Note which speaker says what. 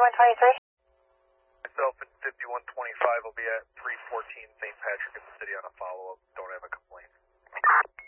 Speaker 1: 5123.
Speaker 2: Myself at 5125 will be at 314 St. Patrick in the city on a follow-up. Don't have a complaint.